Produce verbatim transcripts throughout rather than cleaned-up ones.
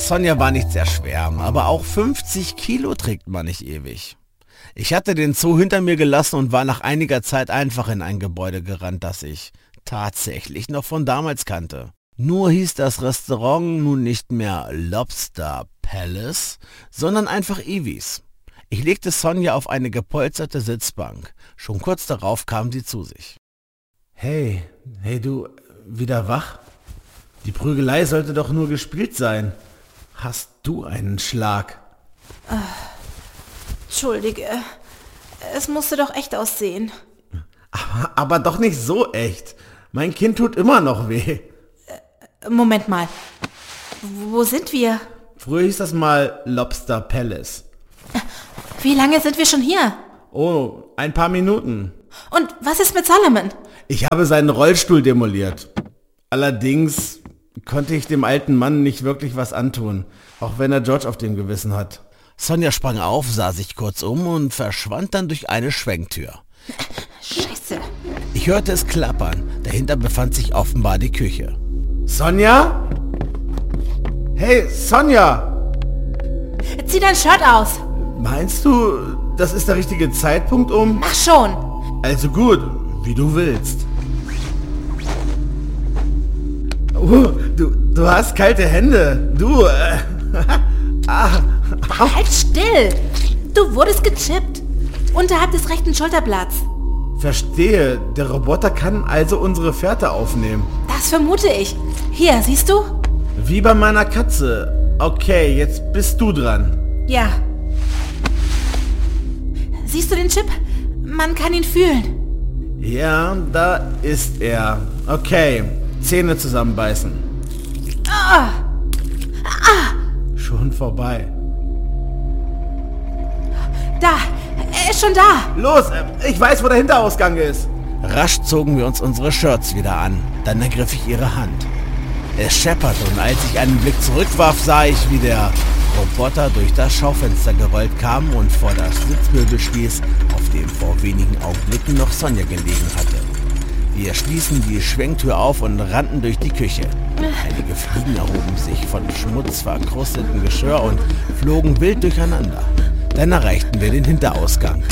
Sonja war nicht sehr schwer, aber auch fünfzig Kilo trägt man nicht ewig. Ich hatte den Zoo hinter mir gelassen und war nach einiger Zeit einfach in ein Gebäude gerannt, das ich tatsächlich noch von damals kannte. Nur hieß das Restaurant nun nicht mehr Lobster Palace, sondern einfach Iwis. Ich legte Sonja auf eine gepolsterte Sitzbank. Schon kurz darauf kam sie zu sich. Hey, hey du, wieder wach? Die Prügelei sollte doch nur gespielt sein. Hast du einen Schlag? Äh, Entschuldige, es musste doch echt aussehen. Aber, aber doch nicht so echt. Mein Kind tut immer noch weh. Äh, Moment mal, wo sind wir? Früher hieß das mal Lobster Palace. Wie lange sind wir schon hier? Oh, ein paar Minuten. Und was ist mit Solomon? Ich habe seinen Rollstuhl demoliert. Allerdings konnte ich dem alten Mann nicht wirklich was antun, auch wenn er George auf dem Gewissen hat. Sonja sprang auf, sah sich kurz um und verschwand dann durch eine Schwenktür. Scheiße. Ich hörte es klappern. Dahinter befand sich offenbar die Küche. Sonja? Hey, Sonja! Zieh dein Shirt aus. Meinst du, das ist der richtige Zeitpunkt, um... Mach schon. Also gut, wie du willst. Uh, du, du hast kalte Hände. Du, äh... ah, halt still. Du wurdest gechippt. Unterhalb des rechten Schulterblatts. Verstehe. Der Roboter kann also unsere Fährte aufnehmen. Das vermute ich. Hier, siehst du? Wie bei meiner Katze. Okay, jetzt bist du dran. Ja. Siehst du den Chip? Man kann ihn fühlen. Ja, da ist er. Okay, Zähne zusammenbeißen. Ah! Ah! Schon vorbei. Da! Er ist schon da! Los, ich weiß, wo der Hinterausgang ist. Rasch zogen wir uns unsere Shirts wieder an. Dann ergriff ich ihre Hand. Es schepperte und als ich einen Blick zurückwarf, sah ich, wie der Roboter durch das Schaufenster gerollt kam und vor das Sitzmöbel stieß, auf dem vor wenigen Augenblicken noch Sonja gelegen hatte. Wir stießen die Schwenktür auf und rannten durch die Küche. Einige Fliegen erhoben sich von schmutzverkrustetem Geschirr und flogen wild durcheinander. Dann erreichten wir den Hinterausgang.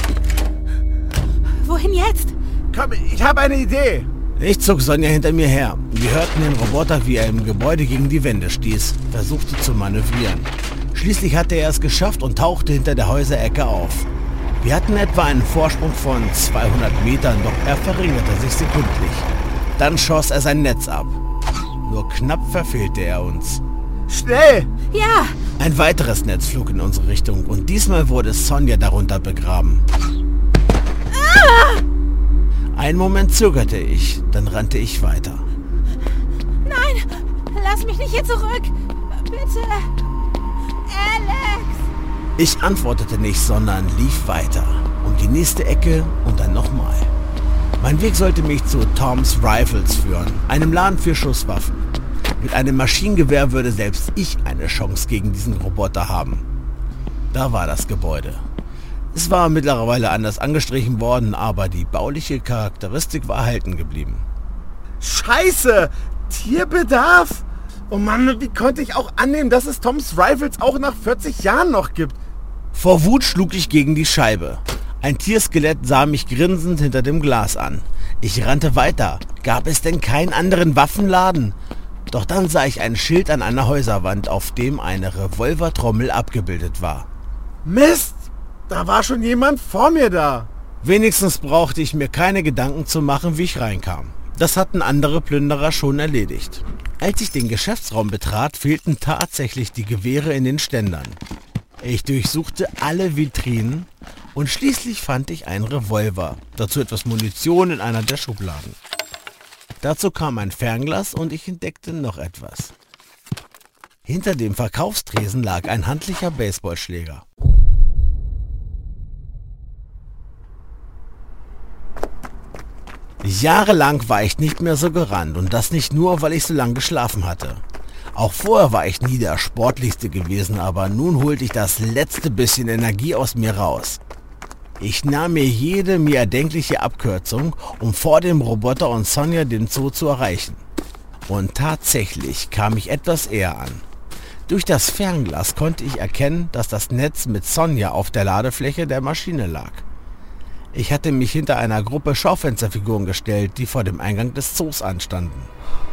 Wohin jetzt? Komm, ich habe eine Idee. Ich zog Sonja hinter mir her. Wir hörten den Roboter, wie er im Gebäude gegen die Wände stieß, versuchte zu manövrieren. Schließlich hatte er es geschafft und tauchte hinter der Häuserecke auf. Wir hatten etwa einen Vorsprung von zweihundert Metern, doch er verringerte sich sekündlich. Dann schoss er sein Netz ab. Nur knapp verfehlte er uns. Schnell! Ja! Ein weiteres Netz flog in unsere Richtung und diesmal wurde Sonja darunter begraben. Ah! Einen Moment zögerte ich, dann rannte ich weiter. Nein! Lass mich nicht hier zurück! Bitte! Alex! Ich antwortete nicht, sondern lief weiter. Um die nächste Ecke und dann nochmal. Mein Weg sollte mich zu Tom's Rifles führen, einem Laden für Schusswaffen. Mit einem Maschinengewehr würde selbst ich eine Chance gegen diesen Roboter haben. Da war das Gebäude. Es war mittlerweile anders angestrichen worden, aber die bauliche Charakteristik war erhalten geblieben. Scheiße! Tierbedarf! Oh Mann, wie konnte ich auch annehmen, dass es Tom's Rifles auch nach vierzig Jahren noch gibt? Vor Wut schlug ich gegen die Scheibe. Ein Tierskelett sah mich grinsend hinter dem Glas an. Ich rannte weiter. Gab es denn keinen anderen Waffenladen? Doch dann sah ich ein Schild an einer Häuserwand, auf dem eine Revolvertrommel abgebildet war. Mist! Da war schon jemand vor mir da. Wenigstens brauchte ich mir keine Gedanken zu machen, wie ich reinkam. Das hatten andere Plünderer schon erledigt. Als ich den Geschäftsraum betrat, fehlten tatsächlich die Gewehre in den Ständern. Ich durchsuchte alle Vitrinen und schließlich fand ich einen Revolver, dazu etwas Munition in einer der Schubladen. Dazu kam ein Fernglas und ich entdeckte noch etwas. Hinter dem Verkaufstresen lag ein handlicher Baseballschläger. Jahrelang war ich nicht mehr so gerannt und das nicht nur, weil ich so lange geschlafen hatte. Auch vorher war ich nie der Sportlichste gewesen, aber nun holte ich das letzte bisschen Energie aus mir raus. Ich nahm mir jede mir erdenkliche Abkürzung, um vor dem Roboter und Sonja den Zoo zu erreichen. Und tatsächlich kam ich etwas eher an. Durch das Fernglas konnte ich erkennen, dass das Netz mit Sonja auf der Ladefläche der Maschine lag. Ich hatte mich hinter einer Gruppe Schaufensterfiguren gestellt, die vor dem Eingang des Zoos anstanden.